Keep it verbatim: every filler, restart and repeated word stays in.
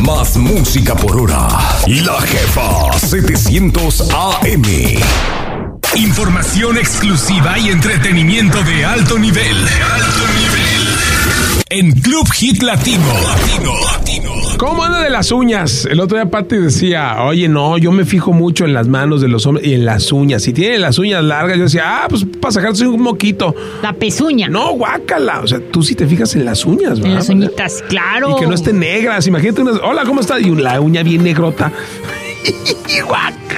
Más música por hora. La Jefa setecientos A M. Información exclusiva y entretenimiento de alto nivel. Alto nivel. En Club Hit Latino. Latino, Latino. ¿Cómo anda de las uñas? El otro día Pati decía, oye, no, yo me fijo mucho en las manos de los hombres y en las uñas. Si tienen las uñas largas, yo decía, ah, pues para sacarse un moquito. La pezuña. No, guácala. O sea, tú sí te fijas en las uñas, ¿verdad? En las uñitas, claro. Y que no estén negras. Imagínate unas, hola, ¿cómo estás? Y la uña bien negrota. Guácala.